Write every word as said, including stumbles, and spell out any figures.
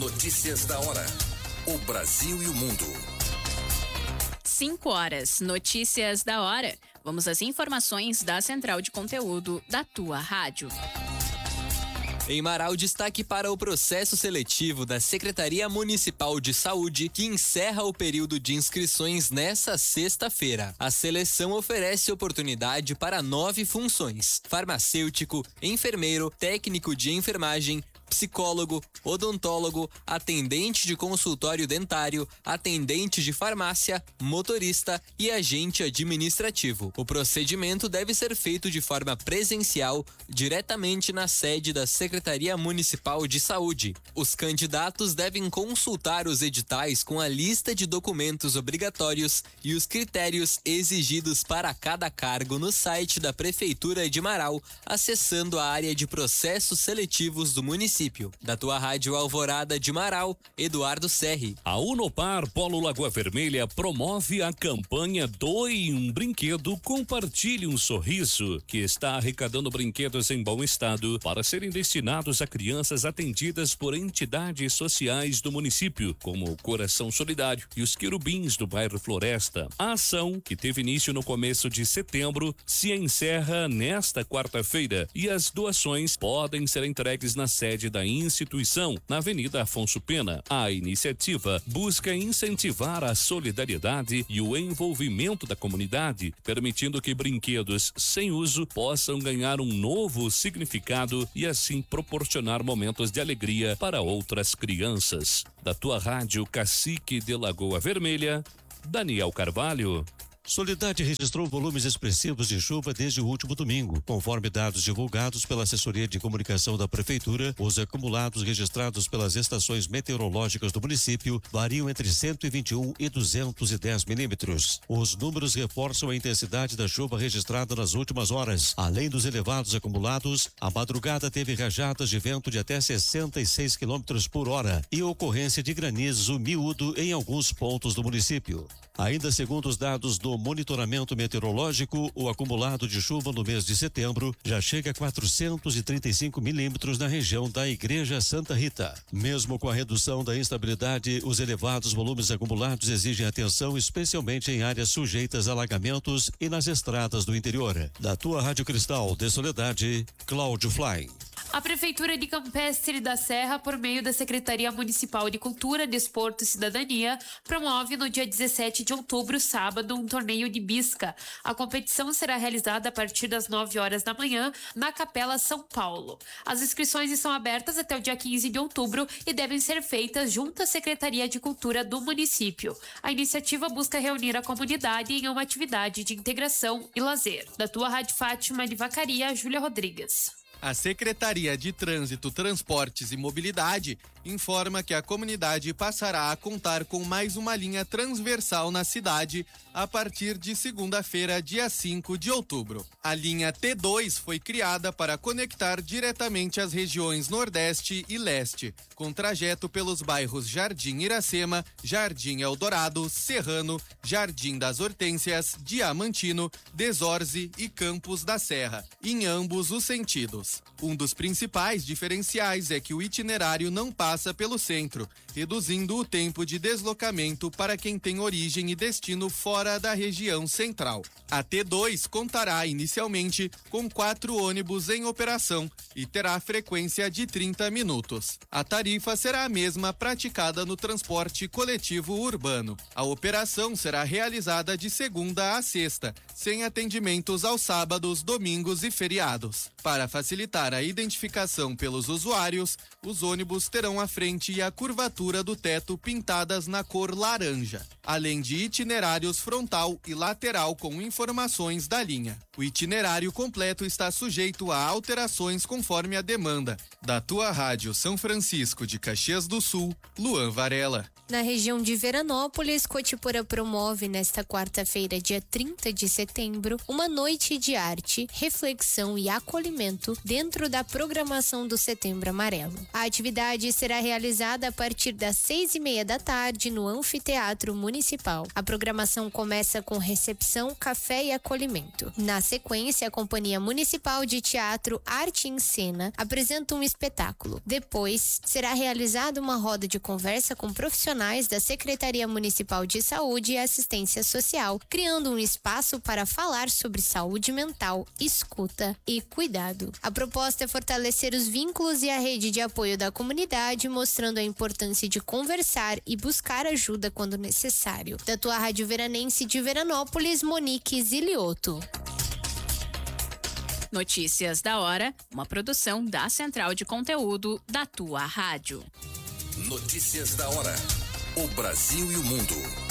Notícias da hora. O Brasil e o mundo. cinco horas. Notícias da hora. Vamos às informações da Central de Conteúdo da Tua Rádio. Em Marau, destaque para o processo seletivo da Secretaria Municipal de Saúde, que encerra o período de inscrições nesta sexta-feira. A seleção oferece oportunidade para nove funções: farmacêutico, enfermeiro, técnico de enfermagem, psicólogo, odontólogo, atendente de consultório dentário, atendente de farmácia, motorista e agente administrativo. O procedimento deve ser feito de forma presencial, diretamente na sede da Secretaria Municipal de Saúde. Os candidatos devem consultar os editais com a lista de documentos obrigatórios e os critérios exigidos para cada cargo no site da Prefeitura de Marau, acessando a área de processos seletivos do município. Da Tua Rádio Alvorada de Marau, Eduardo Serri. A Unopar Polo Lagoa Vermelha promove a campanha Doe um Brinquedo, Compartilhe um Sorriso, que está arrecadando brinquedos em bom estado para serem destinados a crianças atendidas por entidades sociais do município, como o Coração Solidário e os Querubins do bairro Floresta. A ação, que teve início no começo de setembro, se encerra nesta quarta-feira e as doações podem ser entregues na sede da instituição, na Avenida Afonso Pena. A iniciativa busca incentivar a solidariedade e o envolvimento da comunidade, permitindo que brinquedos sem uso possam ganhar um novo significado e assim proporcionar momentos de alegria para outras crianças. Da Tua Rádio Cacique de Lagoa Vermelha, Daniel Carvalho. Soledade registrou volumes expressivos de chuva desde o último domingo. Conforme dados divulgados pela Assessoria de Comunicação da Prefeitura, os acumulados registrados pelas estações meteorológicas do município variam entre cento e vinte e um e duzentos e dez milímetros. Os números reforçam a intensidade da chuva registrada nas últimas horas. Além dos elevados acumulados, a madrugada teve rajadas de vento de até sessenta e seis quilômetros por hora e ocorrência de granizo miúdo em alguns pontos do município. Ainda segundo os dados do monitoramento meteorológico, o acumulado de chuva no mês de setembro já chega a quatrocentos e trinta e cinco milímetros na região da Igreja Santa Rita. Mesmo com a redução da instabilidade, os elevados volumes acumulados exigem atenção, especialmente em áreas sujeitas a alagamentos e nas estradas do interior. Da Tua Rádio Cristal de Soledade, Cláudio Fly. A Prefeitura de Campestre da Serra, por meio da Secretaria Municipal de Cultura, Desporto e Cidadania, promove no dia dezessete de outubro, sábado, um torneio de bisca. A competição será realizada a partir das nove horas da manhã na Capela São Paulo. As inscrições estão abertas até o dia quinze de outubro e devem ser feitas junto à Secretaria de Cultura do município. A iniciativa busca reunir a comunidade em uma atividade de integração e lazer. Da Tua Rádio Fátima de Vacaria, Júlia Rodrigues. A Secretaria de Trânsito, Transportes e Mobilidade informa que a comunidade passará a contar com mais uma linha transversal na cidade a partir de segunda-feira, dia cinco de outubro. A linha T dois foi criada para conectar diretamente as regiões Nordeste e Leste, com trajeto pelos bairros Jardim Iracema, Jardim Eldorado, Serrano, Jardim das Hortênsias, Diamantino, Desorze e Campos da Serra, em ambos os sentidos. Um dos principais diferenciais é que o itinerário não passa pelo centro, reduzindo o tempo de deslocamento para quem tem origem e destino fora da região central. A T dois contará inicialmente com quatro ônibus em operação e terá frequência de trinta minutos. A tarifa será a mesma praticada no transporte coletivo urbano. A operação será realizada de segunda a sexta, sem atendimentos aos sábados, domingos e feriados. Para facilitar a identificação pelos usuários, os ônibus terão a frente e a curvatura do teto pintadas na cor laranja, além de itinerários frontal e lateral com informações da linha. O itinerário completo está sujeito a alterações conforme a demanda. Da Tua Rádio São Francisco de Caxias do Sul, Luan Varela. Na região de Veranópolis, Cotiporã promove nesta quarta-feira, dia trinta de setembro, uma noite de arte, reflexão e acolhimento dentro da programação do Setembro Amarelo. A atividade será realizada a partir das seis e meia da tarde no Anfiteatro Municipal. A programação começa com recepção, café e acolhimento. Na sequência, a Companhia Municipal de Teatro Arte em Cena apresenta um espetáculo. Depois, será realizada uma roda de conversa com profissionais da Secretaria Municipal de Saúde e Assistência Social, criando um espaço para falar sobre saúde mental, escuta e cuidado. A proposta é fortalecer os vínculos e a rede de apoio da comunidade, mostrando a importância de conversar e buscar ajuda quando necessário. Da tua Rádio Veranense de Veranópolis, Monique Zilioto. Notícias da hora, uma produção da Central de Conteúdo da tua rádio. Notícias da hora. O Brasil e o mundo.